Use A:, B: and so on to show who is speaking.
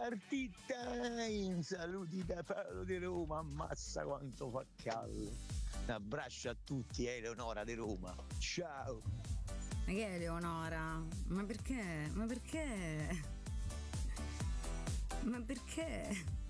A: Party time, saluti da Paolo di Roma, ammazza quanto fa caldo. Un abbraccio a tutti, Eleonora di Roma, ciao.
B: Ma che è Eleonora? Ma perché? Ma perché? Ma perché?